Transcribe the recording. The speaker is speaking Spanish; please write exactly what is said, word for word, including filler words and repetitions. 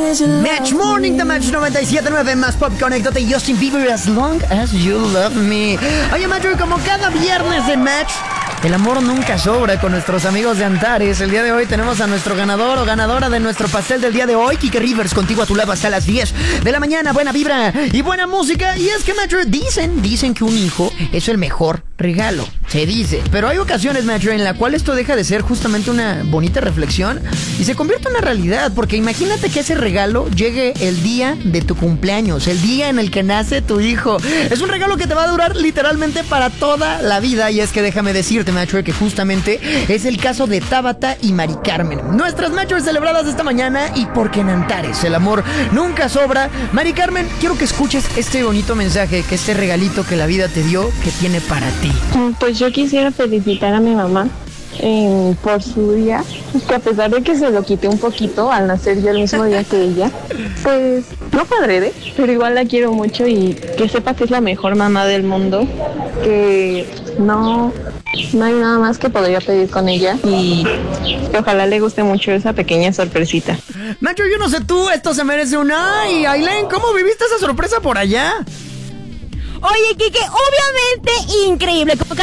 Match Morning de Match noventa y siete punto nueve más Pop Conéctate y Justin Bieber, As Long As You Love Me. Oye, Match, como cada viernes de Match, el amor nunca sobra con nuestros amigos de Antares. El día de hoy tenemos a nuestro ganador o ganadora de nuestro pastel del día de hoy, Kike Rivers, contigo a tu lado hasta las diez de la mañana. Buena vibra y buena música. Y es que, Metro, dicen, dicen que un hijo es el mejor regalo. Se dice. Pero hay ocasiones, Metro, en la cual esto deja de ser justamente una bonita reflexión y se convierte en una realidad. Porque imagínate que ese regalo llegue el día de tu cumpleaños, el día en el que nace tu hijo. Es un regalo que te va a durar literalmente para toda la vida. Y es que déjame decirte, Matcher, que justamente es el caso de Tabata y Mari Carmen, nuestras Matchers celebradas esta mañana. Y porque en Antares el amor nunca sobra. Mari Carmen, quiero que escuches este bonito mensaje, que este regalito que la vida te dio, que tiene para ti. Pues yo quisiera felicitar a mi mamá eh, por su día, que a pesar de que se lo quité un poquito al nacer yo el mismo día que ella, pues no fue adrede, pero igual la quiero mucho y que sepa que es la mejor mamá del mundo, que no, no hay nada más que podría pedir con ella y que ojalá le guste mucho esa pequeña sorpresita. Nacho, yo no sé tú, esto se merece un ay. Ailén, ¿cómo viviste esa sorpresa por allá? Oye, Kike, obviamente increíble. Como